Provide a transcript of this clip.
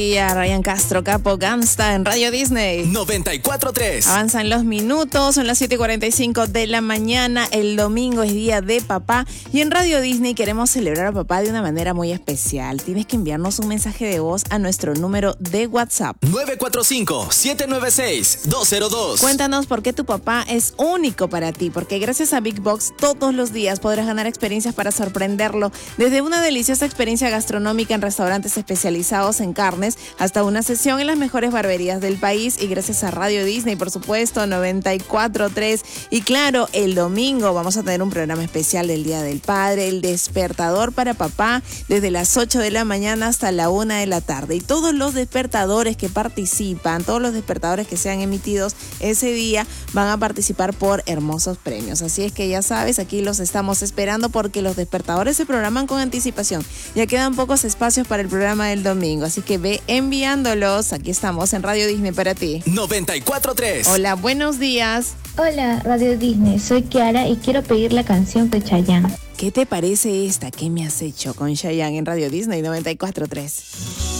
Y a Ryan Castro, Capo Gangsta en Radio Disney 94.3. Avanzan los minutos, son las 7:45 de la mañana. El domingo es día de papá y en Radio Disney queremos celebrar a papá de una manera muy especial. Tienes que enviarnos un mensaje de voz a nuestro número de WhatsApp 945-796-202. Cuéntanos por qué tu papá es único para ti, porque gracias a Big Box todos los días podrás ganar experiencias para sorprenderlo, desde una deliciosa experiencia gastronómica en restaurantes especializados en carnes hasta una sesión en las mejores barberías del país, y gracias a Radio Disney, por supuesto, 94.3. Y claro, el domingo vamos a tener un programa especial del Día del Padre, el despertador para papá, desde las 8 de la mañana hasta la 1 de la tarde. Y todos los despertadores que participan, todos los despertadores que sean emitidos ese día van a participar por hermosos premios. Así es que ya sabes, aquí los estamos esperando porque los despertadores se programan con anticipación. Ya quedan pocos espacios para el programa del domingo, así que ve enviándolos. Aquí estamos en Radio Disney para ti. 94.3. Hola, buenos días. Hola, Radio Disney, soy Kiara y quiero pedir la canción de Chayanne. ¿Qué te parece esta? ¿Qué me has hecho con Chayanne en Radio Disney 94.3?